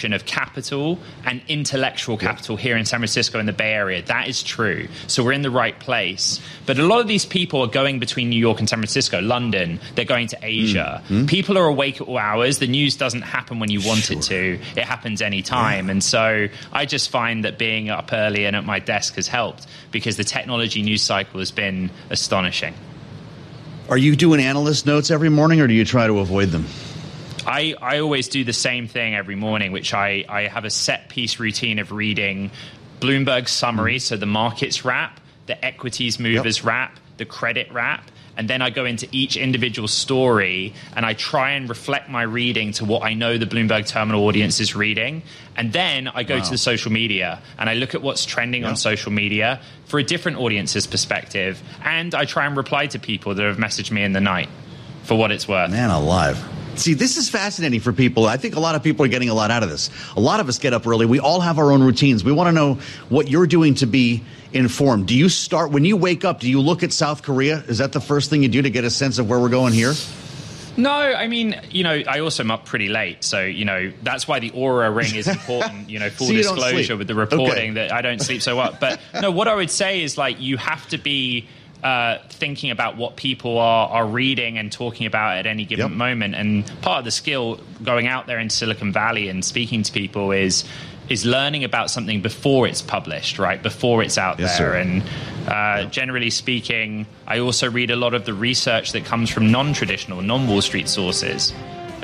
combination of capital and intellectual capital here in San Francisco and the Bay Area. That is true. So we're in the right place. But a lot of these people are going between New York and San Francisco, London. They're going to Asia. People are awake at all hours. The news doesn't happen when you want it to. It happens any time. And so I just find that being up early and at my desk has helped because the technology news cycle has been astonishing. Are you doing analyst notes every morning, or do you try to avoid them? I always do the same thing every morning, which I have a set piece routine of reading Bloomberg summary, so the markets wrap, the equities movers wrap, the credit wrap, and then I go into each individual story and I try and reflect my reading to what I know the Bloomberg Terminal audience is reading. And then I go to the social media and I look at what's trending on social media for a different audience's perspective. And I try and reply to people that have messaged me in the night for what it's worth. Man alive. See, this is fascinating for people. I think a lot of people are getting a lot out of this. A lot of us get up early. We all have our own routines. We want to know what you're doing to be informed. Do you start, when you wake up, do you look at South Korea? Is that the first thing you do to get a sense of where we're going here? No, I mean, I also am up pretty late. So, that's why the Aura ring is important, full so disclosure with the reporting that I don't sleep so well. But no, what I would say is you have to be thinking about what people are reading and talking about at any given moment. And part of the skill going out there in Silicon Valley and speaking to people is learning about something before it's published, right? Before it's out there. Sir. And generally speaking, I also read a lot of the research that comes from non-traditional, non-Wall Street sources.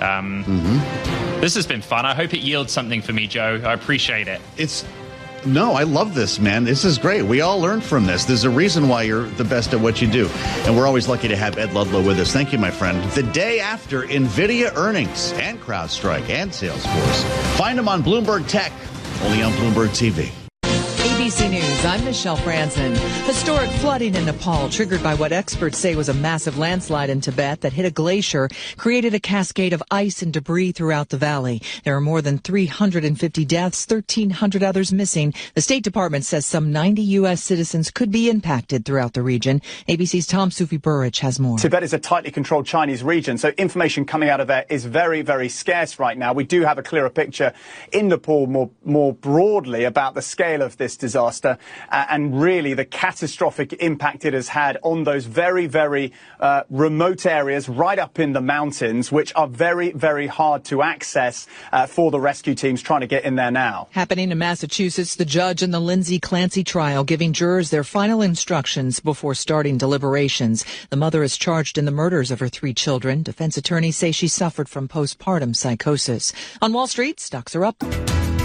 This has been fun. I hope it yields something for me, Joe. I appreciate it. No, I love this, man. This is great. We all learn from this. There's a reason why you're the best at what you do. And we're always lucky to have Ed Ludlow with us. Thank you, my friend. The day after NVIDIA earnings and CrowdStrike and Salesforce. Find them on Bloomberg Tech, only on Bloomberg TV. ABC News, I'm Michelle Franzen. Historic flooding in Nepal, triggered by what experts say was a massive landslide in Tibet that hit a glacier, created a cascade of ice and debris throughout the valley. There are more than 350 deaths, 1,300 others missing. The State Department says some 90 U.S. citizens could be impacted throughout the region. ABC's Tom Sufi-Burrich has more. Tibet is a tightly controlled Chinese region, so information coming out of there is very, very scarce right now. We do have a clearer picture in Nepal more broadly about the scale of this disaster and really the catastrophic impact it has had on those very, very remote areas right up in the mountains, which are very, very hard to access for the rescue teams trying to get in there now. Happening in Massachusetts, the judge in the Lindsay Clancy trial giving jurors their final instructions before starting deliberations. The mother is charged in the murders of her 3 children. Defense attorneys say she suffered from postpartum psychosis. On Wall Street, stocks are up.